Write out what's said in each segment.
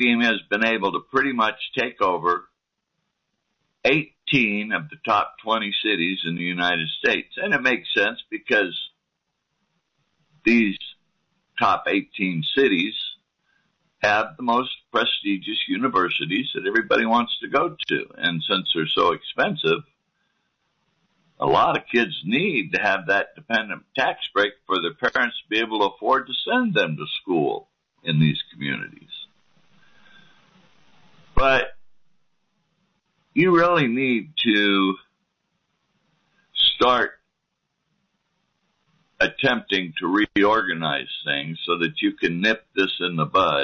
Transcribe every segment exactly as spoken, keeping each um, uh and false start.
academia has been able to pretty much take over eighteen of the top twenty cities in the United States. And it makes sense because these top eighteen cities have the most prestigious universities that everybody wants to go to. And since they're so expensive, a lot of kids need to have that dependent tax break for their parents to be able to afford to send them to school in these communities. But you really need to start attempting to reorganize things so that you can nip this in the bud,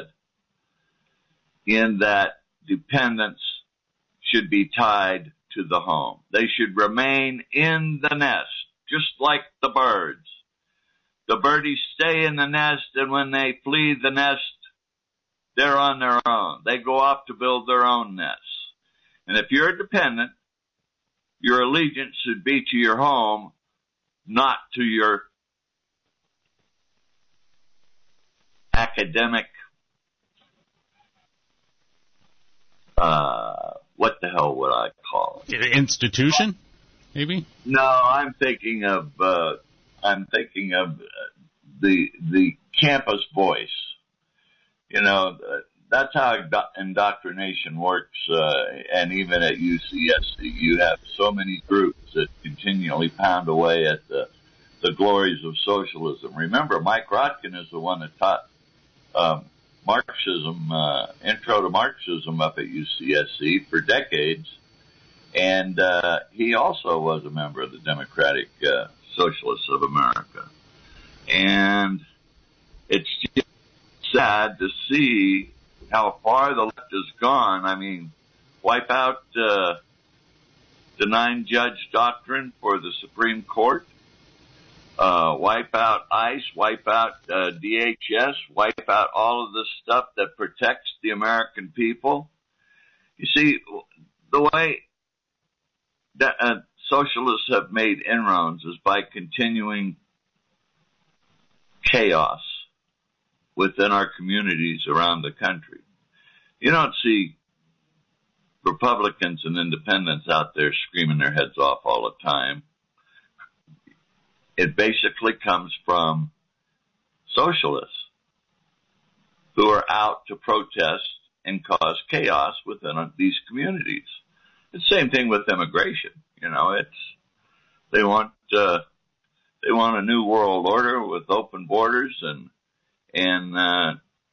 in that dependents should be tied to the home. They should remain in the nest, just like the birds. The birdies stay in the nest, and when they flee the nest, they're on their own. They go off to build their own nests. And if you're a dependent, your allegiance should be to your home, not to your academic, uh, what the hell would I call it? Institution, maybe? No, I'm thinking of, uh, I'm thinking of the, the campus voice. You know, that's how indoctrination works, uh, and even at U C S C, you have so many groups that continually pound away at the, the glories of socialism. Remember, Mike Rotkin is the one that taught um, Marxism, uh, intro to Marxism up at U C S C for decades, and uh, he also was a member of the Democratic uh, Socialists of America. And it's just sad to see how far the left has gone. I mean, wipe out uh, the nine-judge doctrine for the Supreme Court, uh, wipe out ICE, wipe out uh, D H S, wipe out all of this stuff that protects the American people. You see, the way that uh, socialists have made inroads is by continuing chaos within our communities around the country. You don't see Republicans and independents out there screaming their heads off all the time. It basically comes from socialists who are out to protest and cause chaos within these communities. It's the same thing with immigration. You know, it's, they want, uh, they want a new world order with open borders, and, and, uh,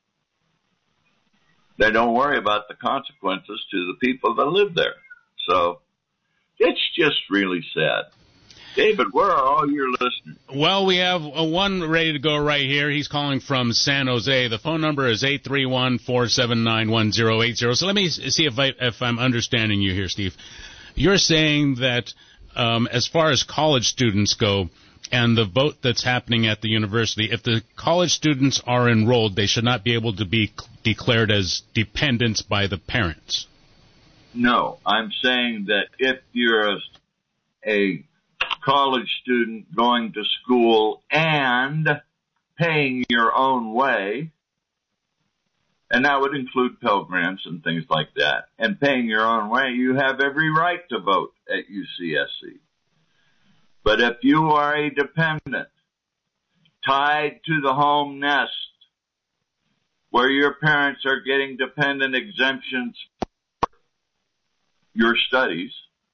they don't worry about the consequences to the people that live there. So it's just really sad. David, where are all your listeners? Well, we have a one ready to go right here. He's calling from San Jose. The phone number is eight three one, four seven nine, one zero eight zero. So let me see if, I, if I'm understanding you here, Steve. You're saying that um, as far as college students go and the vote that's happening at the university, if the college students are enrolled, they should not be able to be declared as dependents by the parents. No, I'm saying that if you're a, a college student going to school and paying your own way, and that would include Pell Grants and things like that, and paying your own way, you have every right to vote at U C S C. But if you are a dependent tied to the home nest where your parents are getting dependent exemptions for your studies,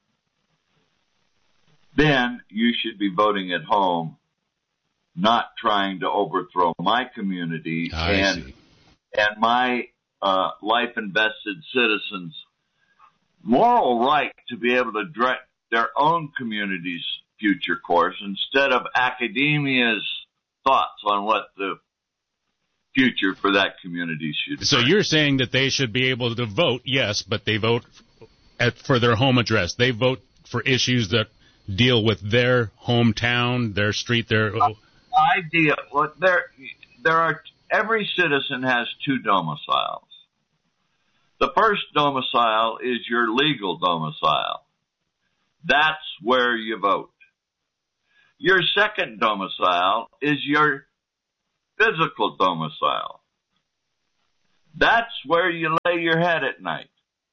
then you should be voting at home, not trying to overthrow my community I and see. and my uh, life-invested citizens' moral right to be able to direct their own community's future course instead of academia's thoughts on what the future for that community should be. So you're saying that they should be able to vote, yes, but they vote at, for their home address. They vote for issues that deal with their hometown, their street, their... Uh, idea. Well, there, there are... Every citizen has two domiciles. The first domicile is your legal domicile. That's where you vote. Your second domicile is your physical domicile. That's where you lay your head at night.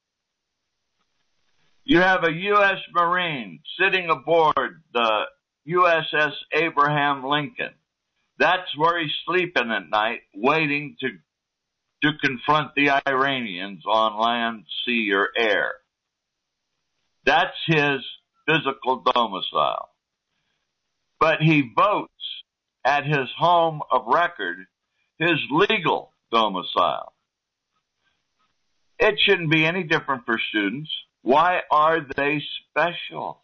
You have a U S Marine sitting aboard the U S S Abraham Lincoln. That's where he's sleeping at night, waiting to to confront the Iranians on land, sea, or air. That's his physical domicile. But he votes at his home of record, his legal domicile. It shouldn't be any different for students. Why are they special?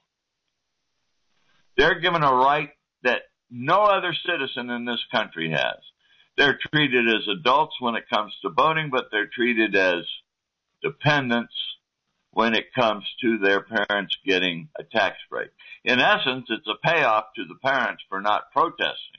They're given a right that no other citizen in this country has. They're treated as adults when it comes to voting, but they're treated as dependents when it comes to their parents getting a tax break. In essence, it's a payoff to the parents for not protesting.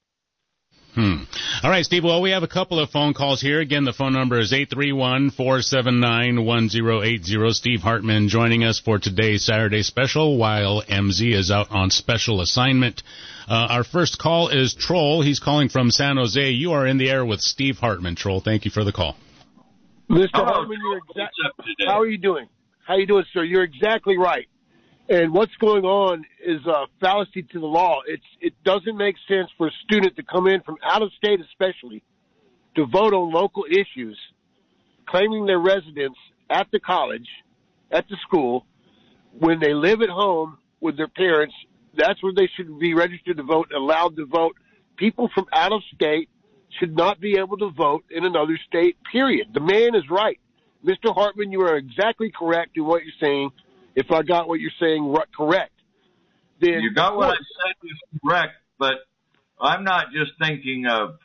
Hmm. All right, Steve. Well, we have a couple of phone calls here. Again, the phone number is eight three one, four seven nine, one zero eight zero. Steve Hartman joining us for today's Saturday special while M Z is out on special assignment. Uh, our first call is Troll. He's calling from San Jose. You are in the air with Steve Hartman. Troll, thank you for the call. Mister Hartman, you're exa- how are you doing? How are you doing, sir? You're exactly right. And what's going on is a fallacy to the law. It's, it doesn't make sense for a student to come in from out of state especially to vote on local issues, claiming their residence at the college, at the school, when they live at home with their parents. That's where they should be registered to vote, allowed to vote. People from out of state should not be able to vote in another state, period. The man is right. Mister Hartman, you are exactly correct in what you're saying. If I got what you're saying correct, then you got what I said was correct, but I'm not just thinking of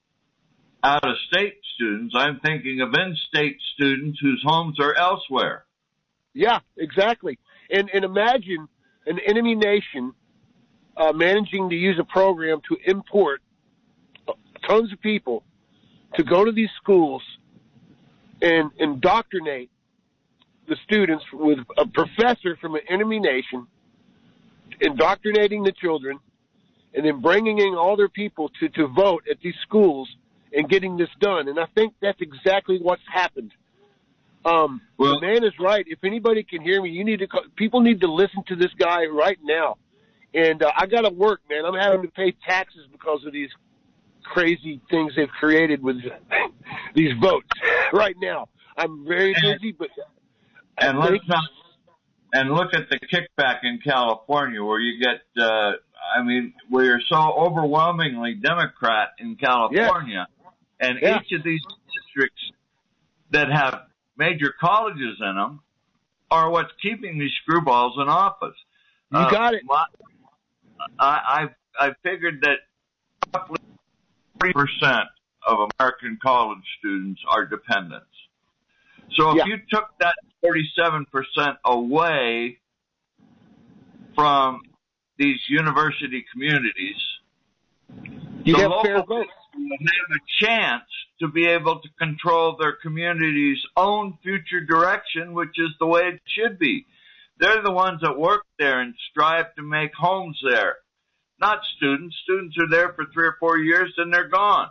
out-of-state students. I'm thinking of in-state students whose homes are elsewhere. Yeah, exactly. And, and imagine an enemy nation uh, managing to use a program to import tons of people to go to these schools and indoctrinate the students with a professor from an enemy nation, indoctrinating the children, and then bringing in all their people to, to vote at these schools and getting this done. And I think that's exactly what's happened. Um, well, the man is right. If anybody can hear me, you need to. People need to listen to this guy right now. And uh, I got to work, man. I'm having to pay taxes because of these crazy things they've created with these votes right now. I'm very busy, but. And let's not, and look at the kickback in California where you get, uh, I mean, we're so overwhelmingly Democrat in California, yeah. and yeah. each of these districts that have major colleges in them are what's keeping these screwballs in office. You uh, got it. My, I, I, I figured that roughly three percent of American college students are dependents. So if yeah. you took that forty-seven percent away from these university communities, you the have local fair vote. people would have a chance to be able to control their community's own future direction, which is the way it should be. They're the ones that work there and strive to make homes there, not students. Students are there for three or four years, then they're gone.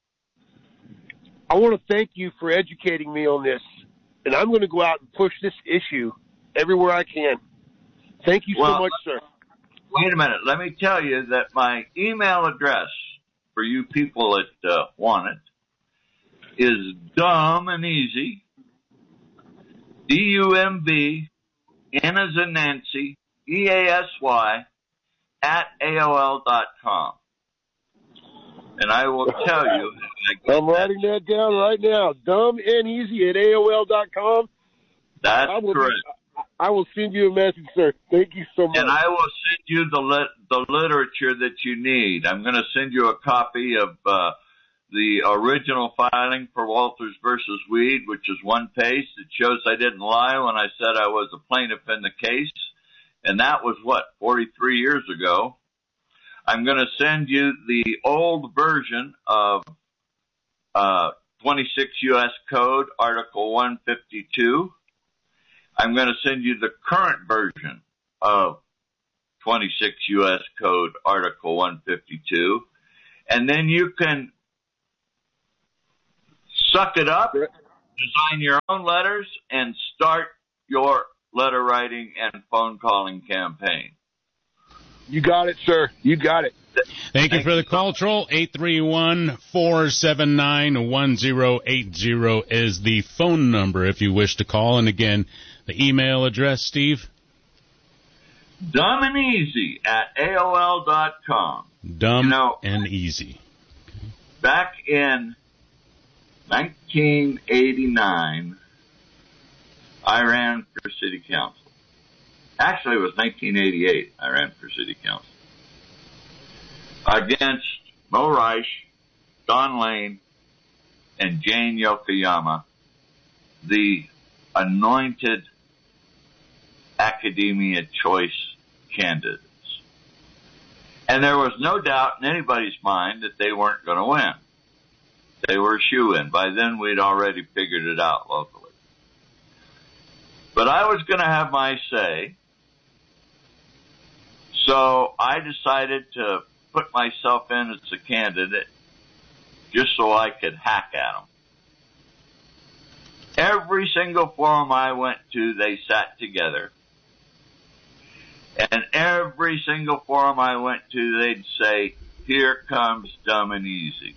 I want to thank you for educating me on this, and I'm going to go out and push this issue everywhere I can. Thank you well, so much, sir. Wait a minute. Let me tell you that my email address for you people that uh, want it is dumb and easy, D U M B, N as in Nancy, E A S Y, at A O L dot com. And I will tell you. I'm writing that down right now. Dumb and easy at A O L dot com. That's I will, correct. I will send you a message, sir. Thank you so much. And I will send you the lit, the literature that you need. I'm going to send you a copy of uh, the original filing for Walters versus Weed, which is one page that shows I didn't lie when I said I was a plaintiff in the case. And that was, what, forty-three years ago. I'm going to send you the old version of uh, twenty-six U S Code, Article one fifty-two. I'm going to send you the current version of twenty-six U S Code, Article one fifty-two. And then you can suck it up design your own letters and start your letter writing and phone calling campaign. You got it, sir. You got it. Thank you for the call, Troll. eight three one, four seven nine, one zero eight zero is the phone number if you wish to call. And again, the email address, Steve? Dumb and easy at A O L dot com. Dumb you know, and easy. Back in nineteen eighty-nine, I ran for city council. Actually, it was nineteen eighty-eight I ran for city council. Against Mo Reich, Don Lane, and Jane Yokoyama, the anointed academia choice candidates. And there was no doubt in anybody's mind that they weren't going to win. They were a shoo-in. By then, we'd already figured it out locally. But I was going to have my say, so I decided to put myself in as a candidate just so I could hack at them. Every single forum I went to, they sat together. And every single forum I went to, they'd say, here comes Dumb and Easy.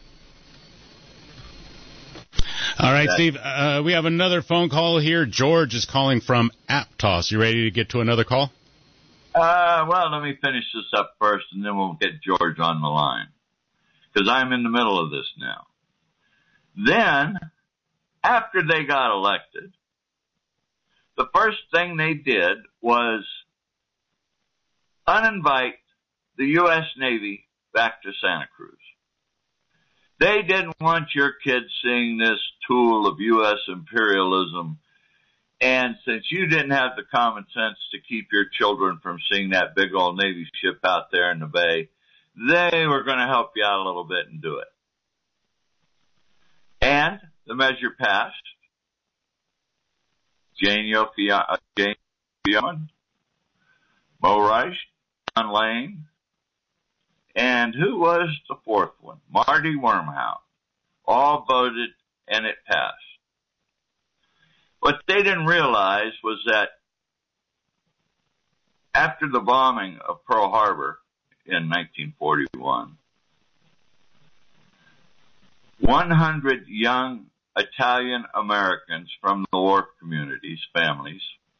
All right, Steve, uh, we have another phone call here. George is calling from Aptos. You ready to get to another call? Uh, well, let me finish this up first, and then we'll get George on the line, because I'm in the middle of this now. Then, after they got elected, the first thing they did was uninvite the U S Navy back to Santa Cruz. They didn't want your kids seeing this tool of U S imperialism. And since you didn't have the common sense to keep your children from seeing that big old Navy ship out there in the bay, they were going to help you out a little bit and do it. And the measure passed. Jane Yokoyama, Jane Yokoyama, Mo Reich, Don Lane, and who was the fourth one? Marty Wormhout. All voted, and it passed. What they didn't realize was that after the bombing of Pearl Harbor in nineteen forty-one, one hundred young Italian Americans from the wharf communities, families,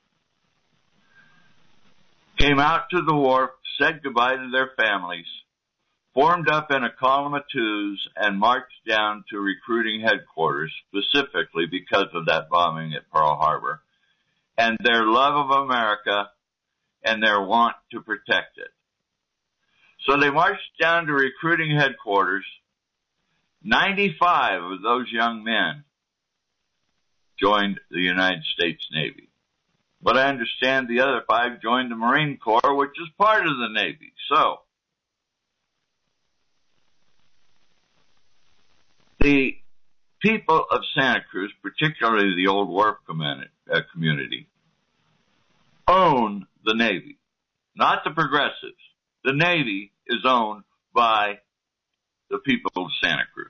came out to the wharf, said goodbye to their families, formed up in a column of twos, and marched down to recruiting headquarters, specifically because of that bombing at Pearl Harbor, and their love of America and their want to protect it. So they marched down to recruiting headquarters. ninety-five of those young men joined the United States Navy. But I understand the other five joined the Marine Corps, which is part of the Navy. So the people of Santa Cruz, particularly the old wharf community, own the Navy, not the progressives. The Navy is owned by the people of Santa Cruz.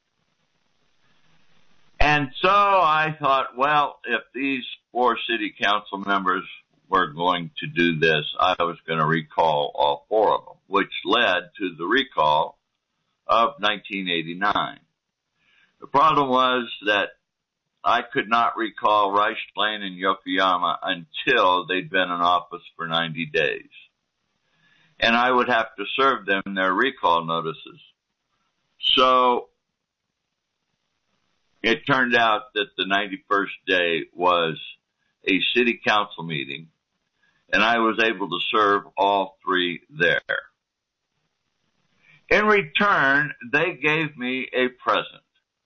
And so I thought, well, if these four city council members were going to do this, I was going to recall all four of them, which led to the recall of nineteen eighty-nine. The problem was that I could not recall Reich, Lane, and Yokoyama until they'd been in office for ninety days. And I would have to serve them their recall notices. So it turned out that the ninety-first day was a city council meeting, and I was able to serve all three there. In return, they gave me a present.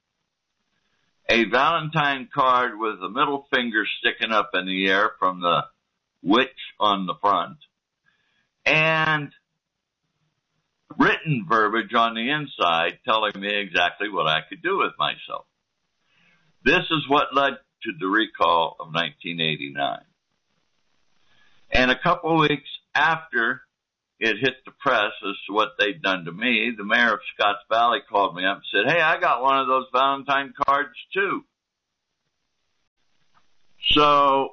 A Valentine card with a middle finger sticking up in the air from the witch on the front, and written verbiage on the inside telling me exactly what I could do with myself. This is what led to the recall of nineteen eighty-nine. And a couple of weeks after it hit the press as to what they'd done to me, the mayor of Scotts Valley called me up and said, "Hey, I got one of those Valentine cards too." So,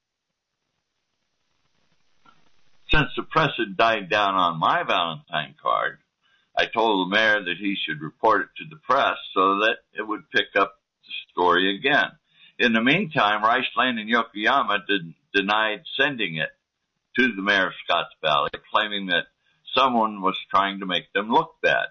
since the press had died down on my Valentine card, I told the mayor that he should report it to the press so that it would pick up the story again. In the meantime, Rice Lane and Yokoyama did, denied sending it to the mayor of Scotts Valley, claiming that someone was trying to make them look bad.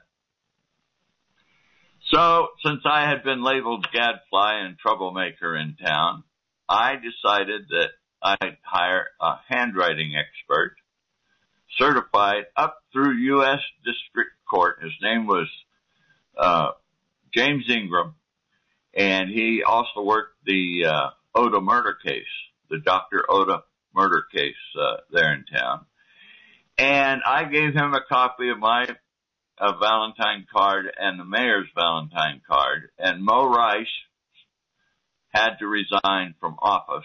So, since I had been labeled gadfly and troublemaker in town, I decided that I'd hire a handwriting expert, certified up through U S District Court. His name was uh James Ingram, and he also worked the uh, Oda murder case, the Doctor Oda murder case uh, there in town. And I gave him a copy of my uh, Valentine card and the mayor's Valentine card, and Mo Rice had to resign from office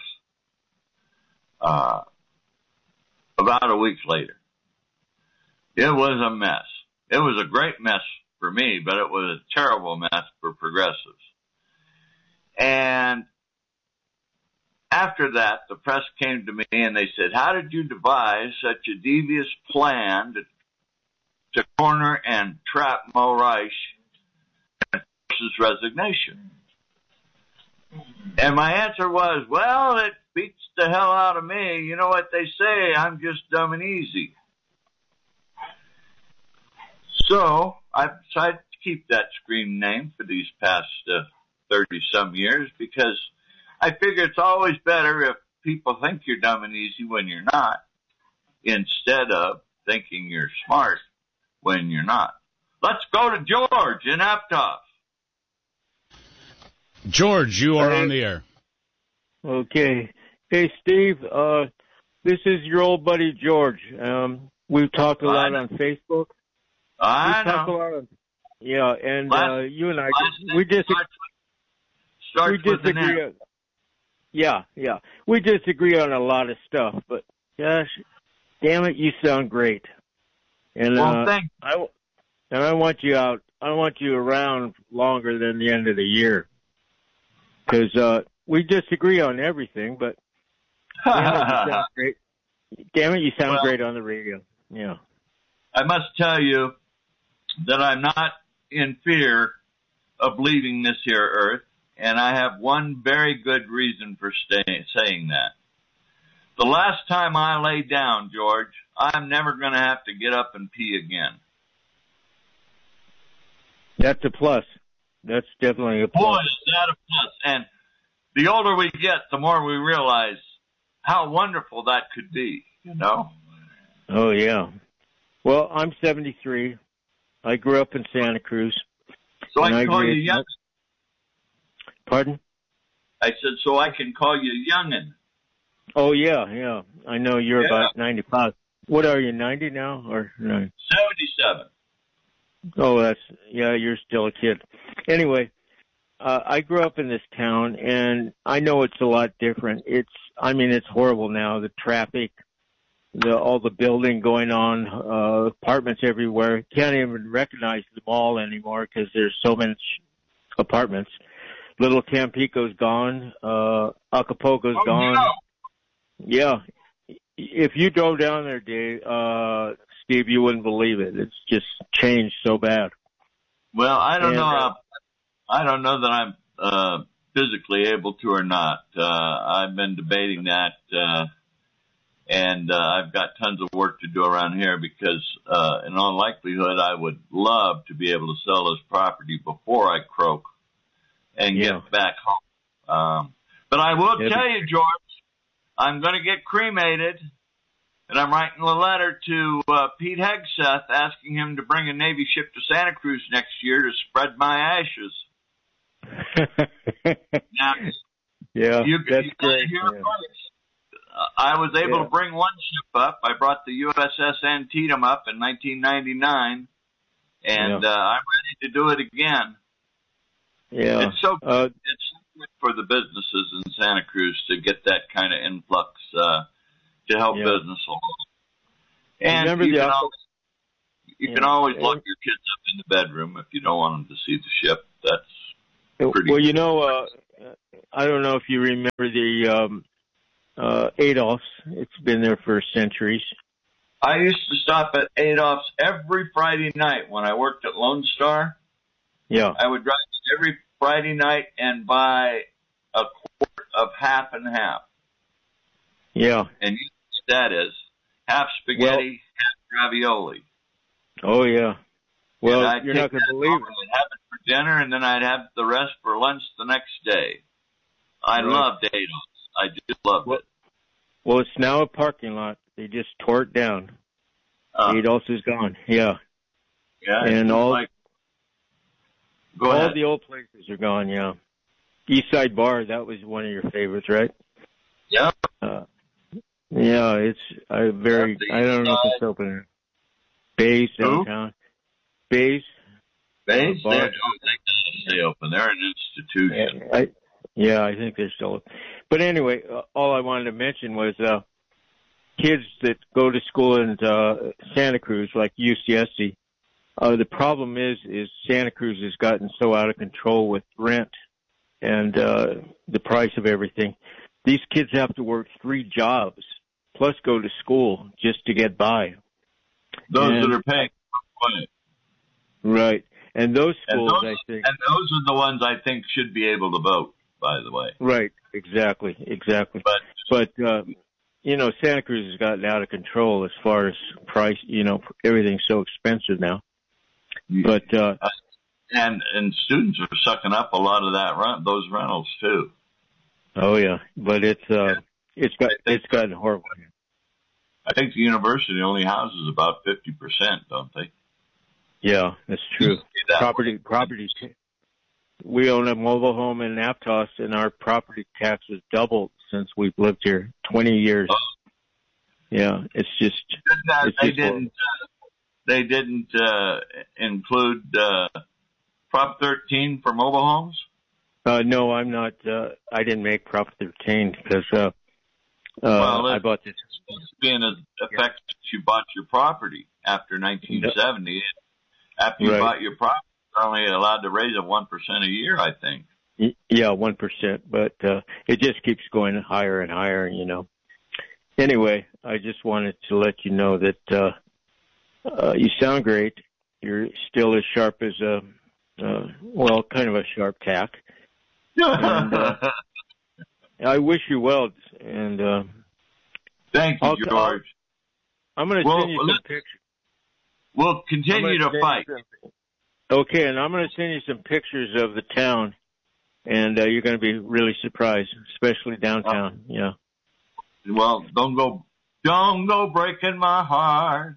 uh, about a week later. It was a mess. It was a great mess for me, but it was a terrible mess for progressives. And after that, the press came to me and they said, how did you devise such a devious plan to, to corner and trap Mo Rice and force his resignation? And my answer was, well, it beats the hell out of me. You know what they say, I'm just dumb and easy. So I decided to keep that screen name for these past uh, thirty-some years, because I figure it's always better if people think you're dumb and easy when you're not, instead of thinking you're smart when you're not. Let's go to George in Aptos. George, you are on the air. Okay. Hey, Steve, uh, this is your old buddy George. Um, we've talked a lot on Facebook. I we talk know. A lot of, yeah, and last, uh, you and I, we we just starts we with disagree. On, yeah, yeah, we disagree on a lot of stuff, but gosh, damn it, you sound great. And well, uh, thank I and I want you out. I want you around longer than the end of the year, because uh, we disagree on everything. But damn it, you sound great. Damn it, you sound well, great on the radio. Yeah. I must tell you that I'm not in fear of leaving this here earth, and I have one very good reason for stay, saying that. The last time I lay down, George, I'm never going to have to get up and pee again. That's a plus. That's definitely a plus. Boy, is that a plus. And the older we get, the more we realize how wonderful that could be, you know? Oh, yeah. Well, I'm seventy-three. I grew up in Santa Cruz. So I can I call you young. Pardon? I said, so I can call you youngin. Oh, yeah, yeah. I know you're yeah. about ninety-five. What are you, ninety now? Or no? seventy-seven. Oh, that's, yeah, you're still a kid. Anyway, uh, I grew up in this town, and I know it's a lot different. It's, I mean, it's horrible now, the traffic. The, all the building going on, uh, apartments everywhere. Can't even recognize the mall anymore because there's so many apartments. Little Tampico's gone. Uh, Acapulco's oh, gone. No. Yeah. If you drove down there, Dave, uh, Steve, you wouldn't believe it. It's just changed so bad. Well, I don't and, know. Uh, I don't know that I'm, uh, physically able to or not. Uh, I've been debating that, uh, And uh, I've got tons of work to do around here because, uh, in all likelihood, I would love to be able to sell this property before I croak and yeah. get back home. Um, but I will yeah, tell you, George, I'm going to get cremated, and I'm writing a letter to uh, Pete Hegseth asking him to bring a Navy ship to Santa Cruz next year to spread my ashes. Now, yeah, you, that's you great. Hear Yeah. Uh, I was able yeah. to bring one ship up. I brought the U S S Antietam up in nineteen ninety-nine, and yeah. uh, I'm ready to do it again. Yeah, it's so uh, it's so good for the businesses in Santa Cruz to get that kind of influx uh, to help yeah. business along. And Remember you, the can, office? always, you yeah. can always lock your kids up in the bedroom if you don't want them to see the ship. That's pretty. Well, you know, uh, I don't know if you remember the um, uh, Adolph's. It's been there for centuries. I used to stop at Adolph's every Friday night when I worked at Lone Star. Yeah. I would drive every Friday night and buy a quart of half and half. Yeah. And you know what that is. Half spaghetti, well, half ravioli. Oh, yeah. Well, I'd you're not going to believe it. I'd have it for dinner, and then I'd have the rest for lunch the next day. I right. loved Adolph's. I just loved well, it. Well, it's now a parking lot. They just tore it down. Uh, Adolph's is gone. Yeah. Yeah. And all, like, go all ahead. the old places are gone, yeah. East Side Bar, that was one of your favorites, right? Yeah. Uh, yeah, it's I very, yeah, I don't know if it's open. Bays downtown. Bays. Bays? Uh, they don't stay open. They're an institution. Yeah, I, yeah, I think they're still open. But anyway, uh, all I wanted to mention was uh, kids that go to school in uh, Santa Cruz, like U C S C. Uh, the problem is, is Santa Cruz has gotten so out of control with rent and uh, the price of everything. These kids have to work three jobs plus go to school just to get by. Those and, that are paying for it. Right. And those schools, and those, I think. And those are the ones I think should be able to vote, by the way. Right. Exactly. Exactly. But, but uh, you know, Santa Cruz has gotten out of control as far as price, you know, everything's so expensive now. But, uh, and, and students are sucking up a lot of that rent, those rentals too. Oh yeah. But it's, uh, it's got, it's gotten horrible. I think the university only houses about fifty percent, don't they? Yeah, that's true. That property, property. We own a mobile home in Aptos, and our property tax has doubled since we've lived here. Twenty years. Oh. Yeah, it's just. Uh, it's they just didn't. Uh, they didn't uh, include uh, Prop thirteen for mobile homes. Uh, no, I'm not. Uh, I didn't make Prop thirteen because uh, uh, well, I bought this. It's supposed to be in effect yeah. you bought your property after nineteen seventy. Yep. After you right. bought your property, you're only allowed to raise it one percent a year, I think. Yeah, one percent, but uh, it just keeps going higher and higher, you know. Anyway, I just wanted to let you know that uh, uh, you sound great. You're still as sharp as a, uh, well, kind of a sharp tack. And, uh, I wish you well, and uh, thank you, I'll, George. I'll, I'm going to well, send you well, some pictures. We'll continue to fight. Okay, and I'm going to send you some pictures of the town, and uh, you're going to be really surprised, especially downtown. Uh, yeah. Well, don't go, don't go breaking my heart.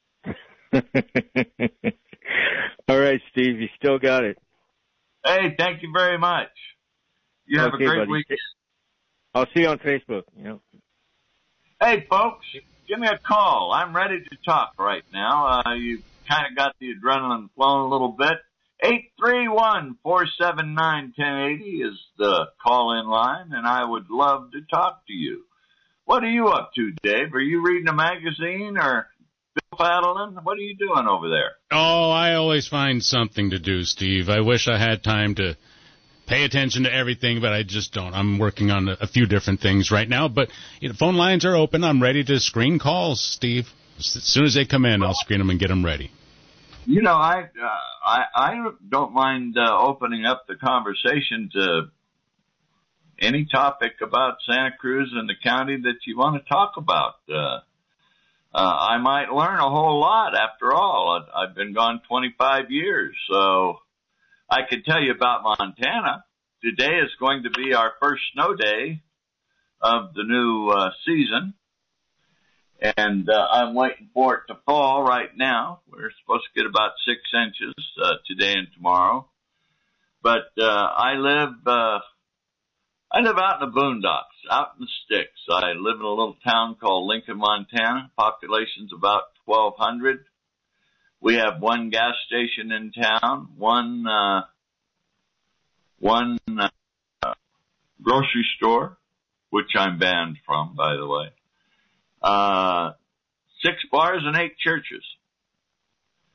All right, Steve, you still got it. Hey, thank you very much. You have okay, a great buddy. weekend. I'll see you on Facebook. You know. Hey, folks, give me a call. I'm ready to talk right now. Uh, you've kind of got the adrenaline flowing a little bit. eight three one, four seven nine, one zero eight zero is the call-in line, and I would love to talk to you. What are you up to, Dave? Are you reading a magazine or Bill Fadlin? What are you doing over there? Oh, I always find something to do, Steve. I wish I had time to pay attention to everything, but I just don't. I'm working on a few different things right now, but you know, phone lines are open. I'm ready to screen calls, Steve. As soon as they come in, I'll screen them and get them ready. You know, I uh, I, I don't mind uh, opening up the conversation to any topic about Santa Cruz and the county that you want to talk about. Uh, uh, I might learn a whole lot after all. I've, I've been gone twenty-five years, so I could tell you about Montana. Today is going to be our first snow day of the new uh, season. And uh, I'm waiting for it to fall right now. We're supposed to get about six inches uh, today and tomorrow. But uh, I live uh, I live out in the boondocks, out in the sticks. I live in a little town called Lincoln, Montana. Population's about twelve hundred. We have one gas station in town, one uh, one uh, grocery store, which I'm banned from, by the way. Uh, six bars and eight churches.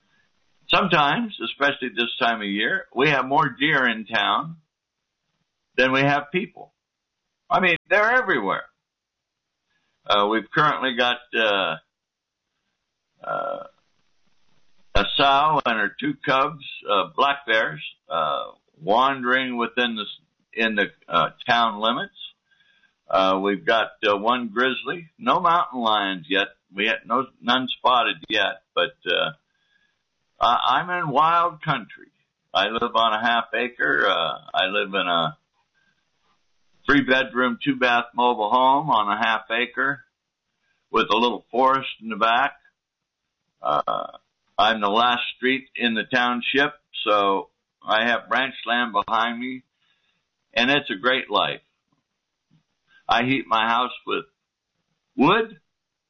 Sometimes, especially this time of year, we have more deer in town then we have people. I mean, they're everywhere. Uh, we've currently got uh, uh, a sow and her two cubs, uh, black bears, uh, wandering within the in the uh, town limits. Uh, we've got uh, one grizzly, no mountain lions yet. We had no none spotted yet, but uh, I, I'm in wild country. I live on a half acre. Uh, I live in a three bedroom, two bath mobile home on a half acre with a little forest in the back. Uh, I'm the last street in the township, so I have ranch land behind me, and it's a great life. I heat my house with wood.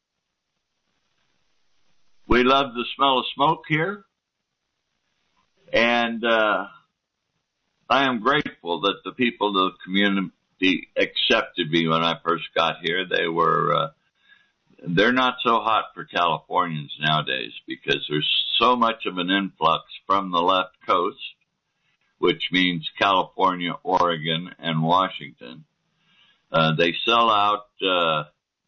We love the smell of smoke here. And uh I am grateful that the people of the community accepted me when I first got here. They were, uh they're not so hot for Californians nowadays because there's so much of an influx from the left coast, which means California, Oregon, and Washington. Uh, they sell out uh,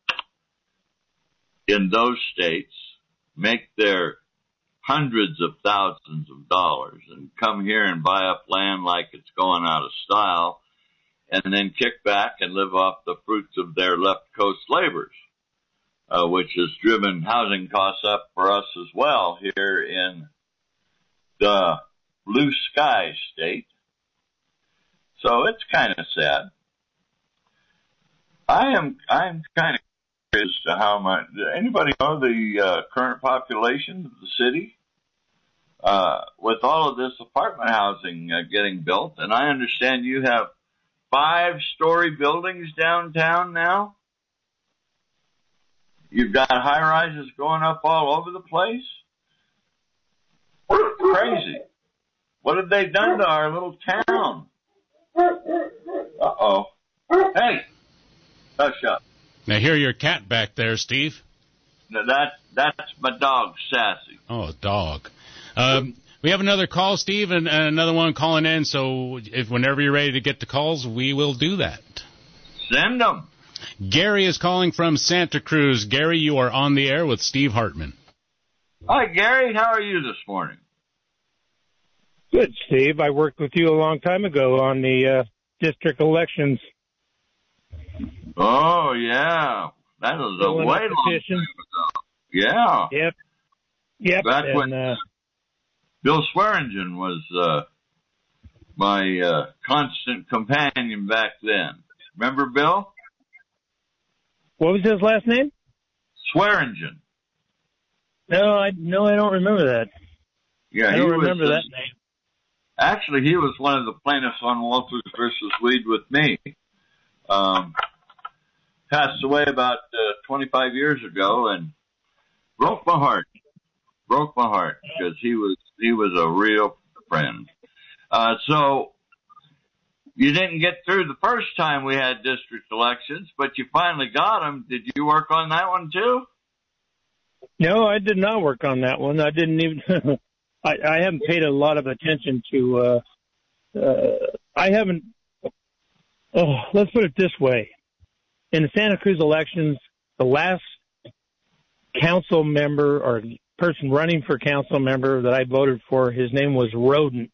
in those states, make their hundreds of thousands of dollars, and come here and buy up land like it's going out of style, and then kick back and live off the fruits of their left coast labors, uh, which has driven housing costs up for us as well here in the blue sky state. So it's kind of sad. I am, I'm kind of curious as to how much, anybody know the uh, current population of the city? Uh, with all of this apartment housing uh, getting built, and I understand you have five-story buildings downtown now. You've got high-rises going up all over the place. Crazy. What have they done to our little town? Uh-oh. Hey! Hush up. Now, hear your cat back there, Steve. Now that, that's my dog, Sassy. Oh, dog. Um, we have another call, Steve, and, and another one calling in, so if whenever you're ready to get the calls, we will do that. Send them. Gary is calling from Santa Cruz. Gary, you are on the air with Steve Hartman. Hi, Gary. How are you this morning? Good, Steve. I worked with you a long time ago on the uh, district elections. Oh, yeah. That was a way long time ago. Yeah. Yep. Yep. Back and, when uh, Bill Swearingen was uh, my uh, constant companion back then. Remember Bill? What was his last name? Swearingen. No, I no, I don't remember that. Yeah, I don't he remember was, that name. Actually, he was one of the plaintiffs on Walters versus Weed with me. Um, passed away about uh, twenty-five years ago, and broke my heart. Broke my heart because he was he was a real friend. Uh, so you didn't get through the first time we had district elections, but you finally got them. Did you work on that one too? No, I did not work on that one. I didn't even. I, I haven't paid a lot of attention to. Uh, uh, I haven't. Oh, let's put it this way: in the Santa Cruz elections, the last council member or person running for council member that I voted for, his name was Rodent.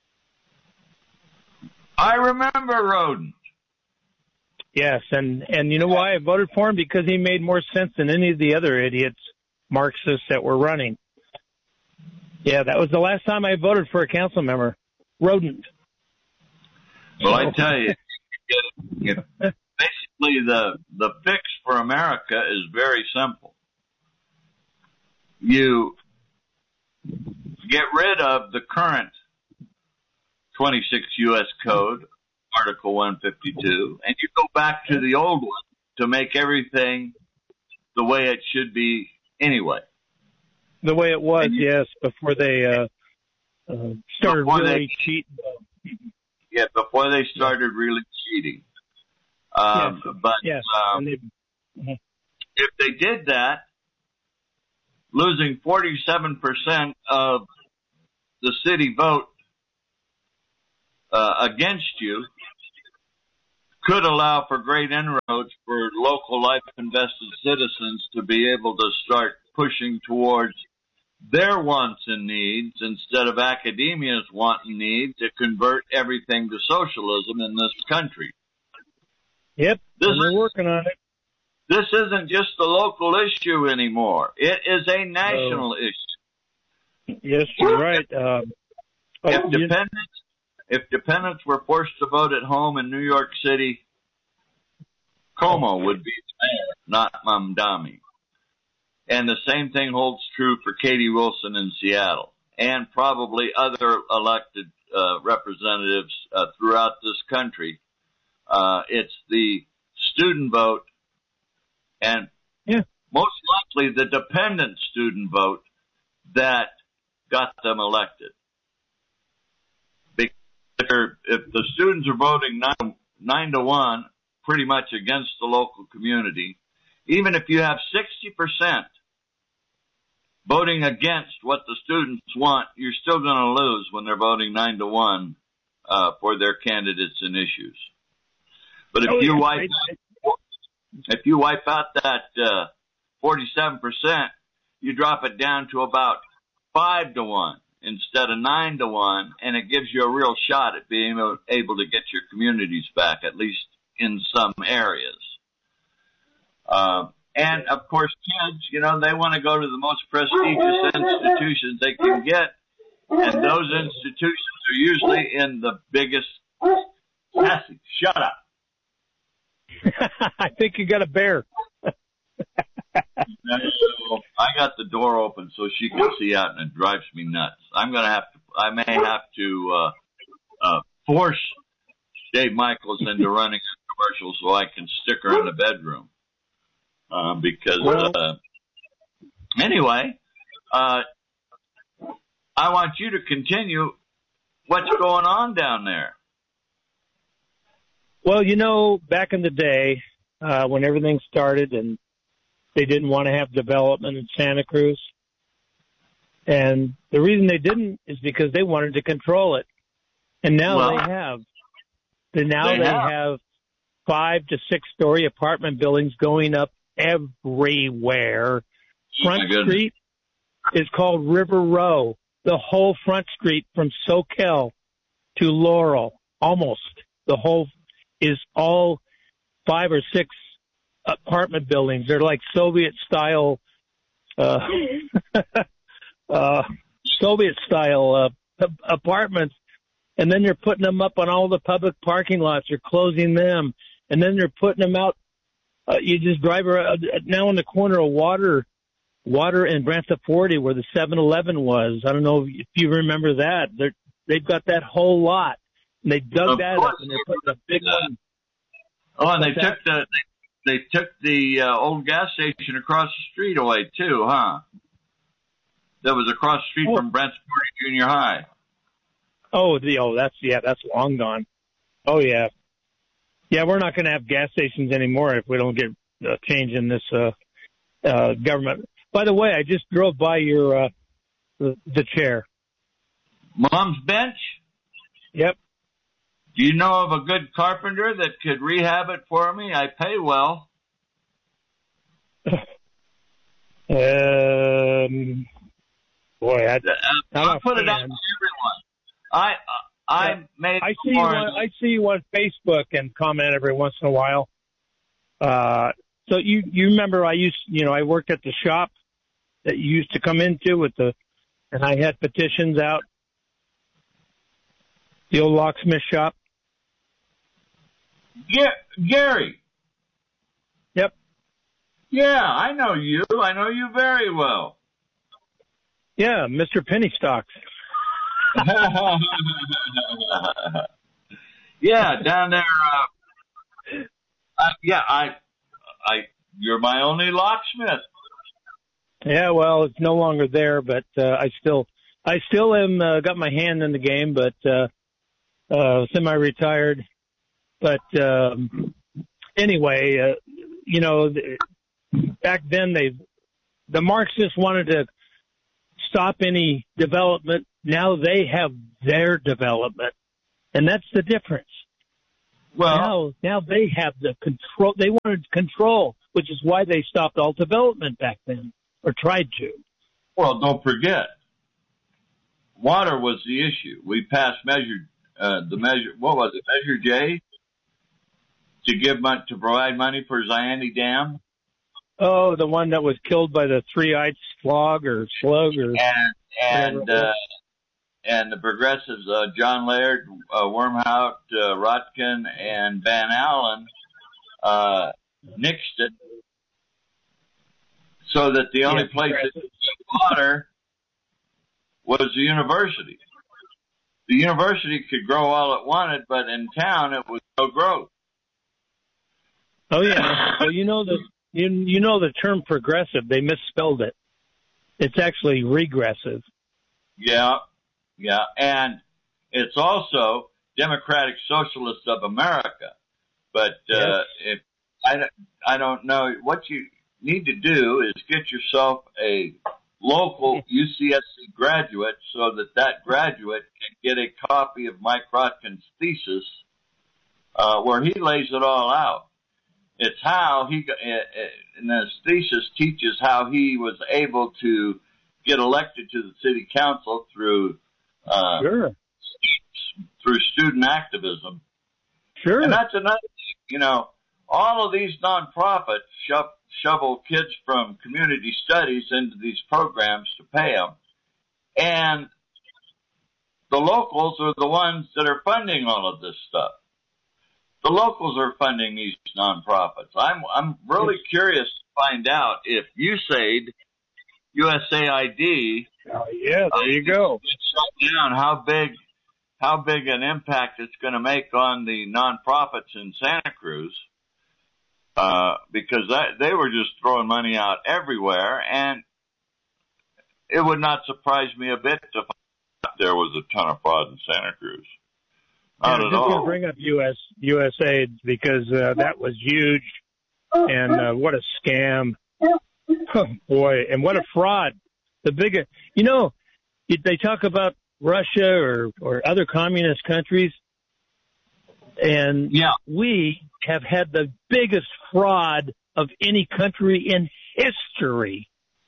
I remember Rodent. Yes, and and you know why I voted for him? Because he made more sense than any of the other idiots, Marxists that were running. Yeah, that was the last time I voted for a council member. Rodent. Well, I tell you, you know, basically the the fix for America is very simple. You get rid of the current twenty-six U S Code, Article one fifty-two, and you go back to the old one to make everything the way it should be anyway. The way it was, you, yes, before they uh, uh, started before really they, cheating. Yeah, before they started really cheating. Um, yes. But yes. Um, they, mm-hmm. if they did that, losing forty-seven percent of the city vote uh, against you, could allow for great inroads for local life-invested citizens to be able to start pushing towards their wants and needs instead of academia's want and need to convert everything to socialism in this country. Yep, this and we're is, working on it. This isn't just a local issue anymore. It is a national oh. issue. Yes, you're right. Um, if oh, dependents, if dependents were forced to vote at home in New York City, Cuomo would be the mayor, not Mamdani. And the same thing holds true for Katie Wilson in Seattle and probably other elected uh, representatives uh, throughout this country. Uh, it's the student vote and yeah. most likely the dependent student vote that got them elected. Because if the students are voting nine, nine to one, pretty much against the local community, even if you have sixty percent voting against what the students want, you're still going to lose when they're voting nine to one uh, for their candidates and issues. But if oh, you yeah. wipe if you wipe out that uh, forty-seven percent, you drop it down to about five to one instead of nine to one, and it gives you a real shot at being able, able to get your communities back, at least in some areas. Uh, and of course, kids, you know, they want to go to the most prestigious institutions they can get, and those institutions are usually in the biggest. Cassie, shut up. I think you got a bear. I got the door open so she can see out, and it drives me nuts. I'm gonna have to. I may have to uh, uh, force Dave Michaels into running a commercial so I can stick her in the bedroom. Uh, because uh, anyway, uh, I want you to continue. What's going on down there? Well, you know, back in the day, uh, when everything started and they didn't want to have development in Santa Cruz. And the reason they didn't is because they wanted to control it. And now well, they have. And now they, they have. have five to six story apartment buildings going up everywhere. Oh, Front Street is called River Row. The whole Front Street from Soquel to Laurel, almost the whole is all five or six apartment buildings. They're like Soviet style, uh, uh, Soviet style, uh, apartments. And then they're putting them up on all the public parking lots. They're closing them. And then they're putting them out. Uh, you just drive around now in the corner of Water, Water and Branciforte where the seven eleven was. I don't know if you remember that. They're, they've got that whole lot. And they dug of that up and they're putting a big uh, one. Oh, and they took the, they, they took the uh, old gas station across the street away too, huh? That was across the street oh. from Branciforte Junior High. Oh, the, oh, that's, yeah, that's long gone. Oh, yeah. Yeah, we're not going to have gas stations anymore if we don't get a change in this, uh, uh, government. By the way, I just drove by your, uh, the, the chair. Mom's bench? Yep. Do you know of a good carpenter that could rehab it for me? I pay well. um, boy, I, I'll put it out to everyone. I, I yeah. made. I see you on, I see you on Facebook and comment every once in a while. Uh, so you, you remember I used, you know, I worked at the shop that you used to come into with the, and I had petitions out. The old locksmith shop. Yeah, Gary. Yep. Yeah, I know you. I know you very well. Yeah, Mister Penny Stocks. Yeah, down there. Uh, uh, yeah, I, I. You're my only locksmith. Yeah, well, it's no longer there, but uh, I still, I still am uh, got my hand in the game, but uh, uh, semi-retired. But um, anyway, uh, you know, back then they, the Marxists wanted to stop any development. Now they have their development, and that's the difference. Well, now, now they have the control. They wanted control, which is why they stopped all development back then, or tried to. well, don't forget, water was the issue. We passed measure, uh, the measure, what was it, Measure J, to give money, to provide money for Zayante Dam. Oh, the one that was killed by the three-eyed slug or slug or And, and, uh, and the progressives, uh, John Laird, uh, Wormhout, uh, Rotkin, and Van Allen, uh, nixed it so that the only Yeah, place that could get water was the university. The university could grow all it wanted, but in town it was no growth. Oh yeah. Well, you know the you you know the term progressive. They misspelled it. It's actually regressive. Yeah, yeah, and it's also Democratic Socialists of America. But uh, if I, I don't know, what you need to do is get yourself a local U C S C graduate so that that graduate can get a copy of Mike Rotkin's thesis, uh, where he lays it all out. It's how he, and his thesis teaches how he was able to get elected to the city council through, uh, Sure. through student activism. Sure. And that's another thing, you know, all of these nonprofits shove, shovel kids from community studies into these programs to pay them. And the locals are the ones that are funding all of this stuff. The locals are funding these nonprofits. I'm, I'm really curious to find out if U S A I D, U S A I D, Oh, yeah, there you go. shut down, how big, how big an impact it's going to make on the nonprofits in Santa Cruz. Uh, because that, they were just throwing money out everywhere, and it would not surprise me a bit to find out there was a ton of fraud in Santa Cruz. Not Yeah, at just all. gonna bring up U S U S A I D because uh, that was huge, and uh, what a scam! Oh, boy, and what a fraud! The bigger, you know, if they talk about Russia or or other communist countries, and Yeah. we have had the biggest fraud of any country in history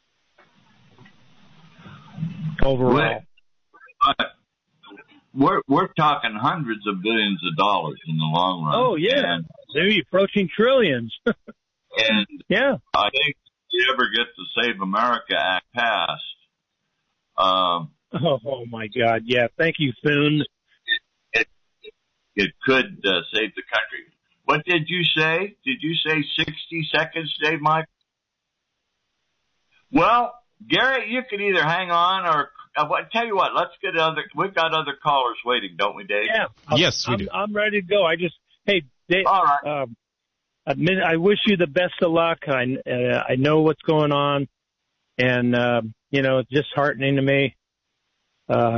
overall. But we're we're talking hundreds of billions of dollars in the long run. Oh yeah, and, maybe approaching trillions. and Yeah. I think if we ever get the Save America Act passed, um, Oh, oh my God! Yeah, thank you, Thune. it it could uh, save the country. What did you say? Did you say sixty seconds, Dave, Mike? Well, Gary, you could either hang on or uh, what, tell you what. Let's get other. We've got other callers waiting, don't we, Dave? Yeah. I'm, Yes, we I'm, do. I'm ready to go. I just, hey, Dave, All right. um, I, mean, I wish you the best of luck. I, uh, I know what's going on, and uh, you know, it's disheartening to me. Uh,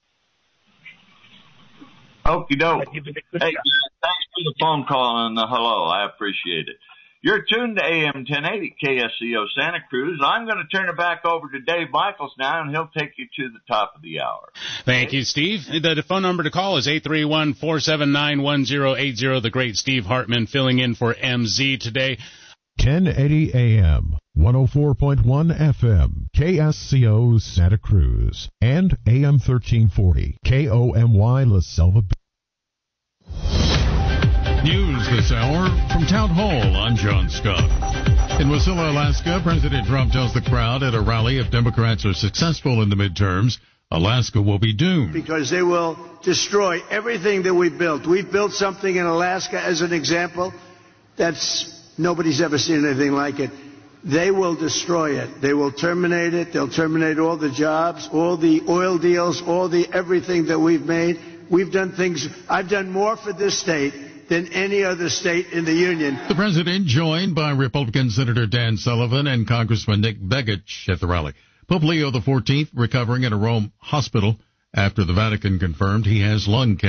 Okie doke. I give it a good Hey, shot. thanks for the phone call and the hello. I appreciate it. You're tuned to A M ten eighty K S C O Santa Cruz. I'm going to turn it back over to Dave Michaels now, and he'll take you to the top of the hour. Thank you, Steve. The, the phone number to call is eight three one, four seven nine, one zero eight zero. The great Steve Hartman filling in for M Z today. ten eighty A M, one oh four point one F M, K S C O Santa Cruz, and A M thirteen forty, K O M Y La Selva. News this hour from Town Hall. I'm John Scott. In Wasilla, Alaska, President Trump tells the crowd at a rally if Democrats are successful in the midterms, Alaska will be doomed. Because they will destroy everything that we've built. We've built something in Alaska, as an example, that's nobody's ever seen anything like it. They will destroy it. They will terminate it. They'll terminate all the jobs, all the oil deals, all the everything that we've made. We've done things. I've done more for this state than any other state in the union. The president joined by Republican Senator Dan Sullivan and Congressman Nick Begich at the rally. Pope Leo the fourteenth recovering in a Rome hospital after the Vatican confirmed he has lung cancer.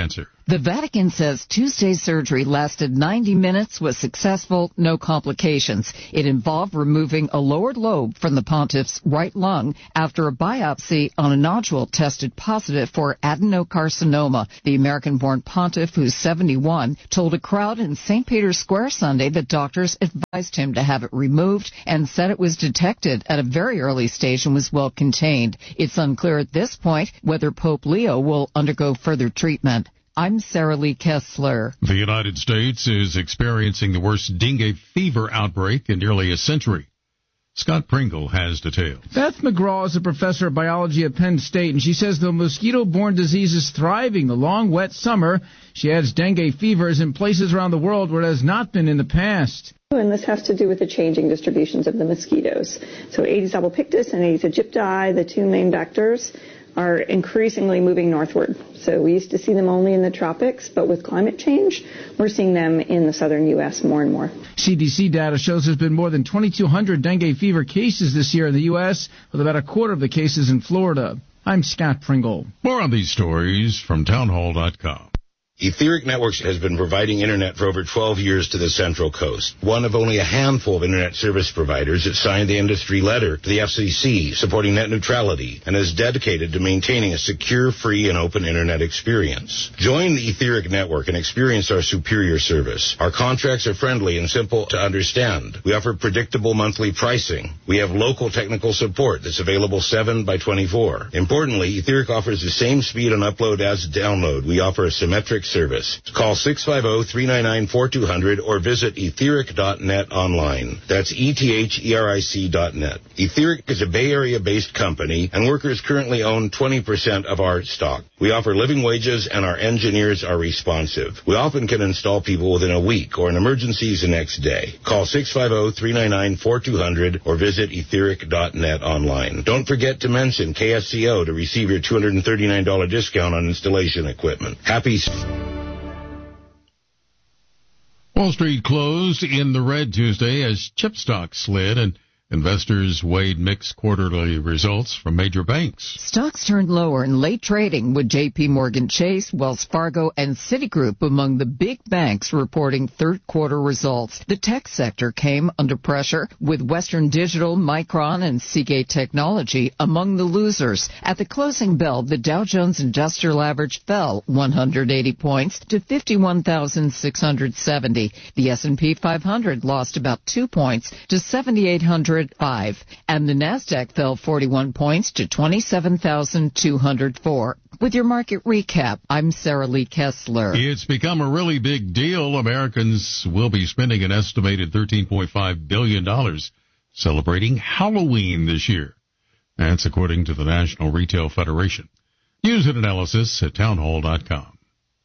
The Vatican says Tuesday's surgery lasted ninety minutes, was successful, no complications. It involved removing a lower lobe from the pontiff's right lung after a biopsy on a nodule tested positive for adenocarcinoma. The American-born pontiff, who's seventy-one, told a crowd in Saint Peter's Square Sunday that doctors advised him to have it removed and said it was detected at a very early stage and was well contained. It's unclear at this point whether Pope Leo will undergo further treatment. I'm Sarah Lee Kessler. The United States is experiencing the worst dengue fever outbreak in nearly a century. Scott Pringle has details. Beth McGraw is a professor of biology at Penn State, and she says the mosquito-borne disease is thriving the long, wet summer. She adds dengue fever is in places around the world where it has not been in the past. And this has to do with the changing distributions of the mosquitoes. So Aedes albopictus and Aedes aegypti, the two main vectors, are increasingly moving northward. So we used to see them only in the tropics, but with climate change, we're seeing them in the southern U S more and more. C D C data shows there's been more than twenty-two hundred dengue fever cases this year in the U S, with about a quarter of the cases in Florida. I'm Scott Pringle. More on these stories from townhall dot com. Etheric Networks has been providing Internet for over twelve years to the Central Coast. One of only a handful of Internet service providers that signed the industry letter to the F C C supporting net neutrality and is dedicated to maintaining a secure, free, and open Internet experience. Join the Etheric Network and experience our superior service. Our contracts are friendly and simple to understand. We offer predictable monthly pricing. We have local technical support that's available seven by twenty-four. Importantly, Etheric offers the same speed on upload as download. We offer a symmetric service. Call six five zero, three nine nine, four two zero zero or visit etheric dot net online. That's E T H E R I C dot net. Etheric is a Bay Area-based company, and workers currently own twenty percent of our stock. We offer living wages, and our engineers are responsive. We often can install people within a week, or in emergencies the next day. Call six five zero, three nine nine, four two zero zero or visit etheric dot net online. Don't forget to mention K S C O to receive your two hundred thirty-nine dollars discount on installation equipment. Happy Wall Street closed in the red Tuesday as chip stocks slid and investors weighed mixed quarterly results from major banks. Stocks turned lower in late trading with J P Morgan Chase, Wells Fargo, and Citigroup among the big banks reporting third quarter results. The tech sector came under pressure with Western Digital, Micron, and Seagate Technology among the losers. At the closing bell, the Dow Jones Industrial Average fell one hundred eighty points to fifty-one thousand six hundred seventy. The S and P five hundred lost about two points to seventy-eight hundred five, and the Nasdaq fell forty-one points to twenty-seven thousand two hundred four. With your market recap, I'm Sarah Lee Kessler. It's become a really big deal. Americans will be spending an estimated thirteen point five billion dollars celebrating Halloween this year. That's according to the National Retail Federation. News and analysis at townhall dot com.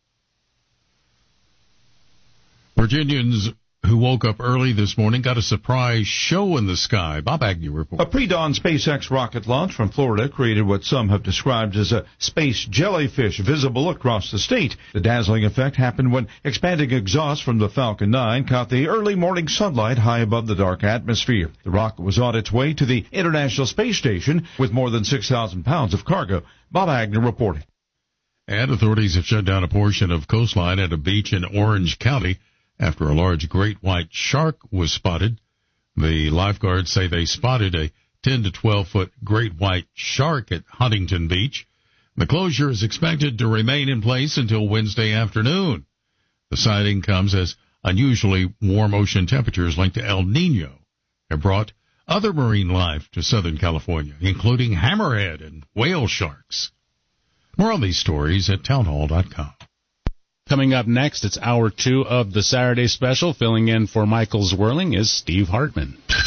Virginians who woke up early this morning got a surprise show in the sky. Bob Agnew reports. A pre-dawn SpaceX rocket launch from Florida created what some have described as a space jellyfish visible across the state. The dazzling effect happened when expanding exhaust from the Falcon nine caught the early morning sunlight high above the dark atmosphere. The rocket was on its way to the International Space Station with more than six thousand pounds of cargo. Bob Agnew reporting. And authorities have shut down a portion of coastline at a beach in Orange County after a large great white shark was spotted. The lifeguards say they spotted a ten to twelve foot great white shark at Huntington Beach. The closure is expected to remain in place until Wednesday afternoon. The sighting comes as unusually warm ocean temperatures linked to El Nino have brought other marine life to Southern California, including hammerhead and whale sharks. More on these stories at townhall dot com. Coming up next, it's hour two of the Saturday special. Filling in for Michael Zwirling is Steve Hartman.